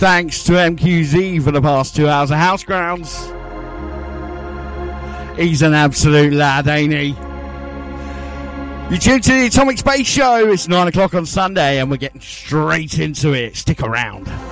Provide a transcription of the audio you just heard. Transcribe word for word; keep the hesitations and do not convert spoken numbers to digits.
thanks to M Q Z for the past two hours of House Grounds. He's an absolute lad, ain't he? You tuned to the Atomic Space Show. It's nine o'clock on Sunday and we're getting straight into it. Stick around.